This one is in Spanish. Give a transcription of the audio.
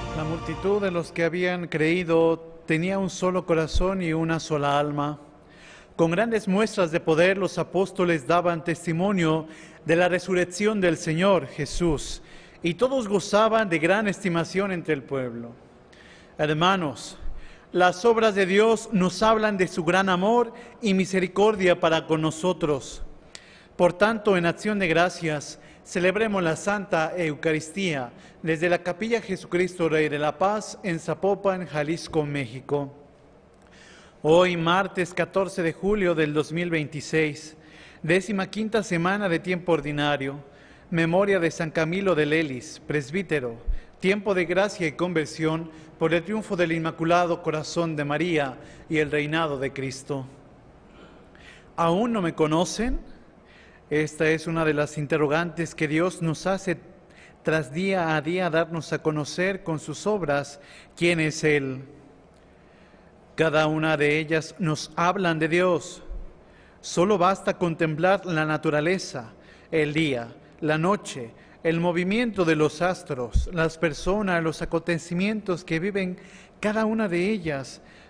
La multitud de los que habían creído tenía un solo corazón y una sola alma. Con grandes muestras de poder los apóstoles daban testimonio de la resurrección del Señor Jesús, y todos gozaban de gran estimación entre el pueblo. Hermanos, las obras de Dios nos hablan de su gran amor y misericordia para con nosotros. Por tanto, en acción de gracias, celebremos la Santa Eucaristía desde la Capilla Jesucristo Rey de la Paz en Zapopan, Jalisco, México. Hoy, martes 14 de julio del 2026, 15ª semana de tiempo ordinario, memoria de San Camilo de Lelis, presbítero, tiempo de gracia y conversión por el triunfo del Inmaculado Corazón de María y el reinado de Cristo. ¿Aún no me conocen? Esta es una de las interrogantes que Dios nos hace tras día a día darnos a conocer con sus obras quién es Él. Cada una de ellas nos hablan de Dios. Solo basta contemplar la naturaleza, el día, la noche, el movimiento de los astros, las personas, los acontecimientos que viven cada una de ellas,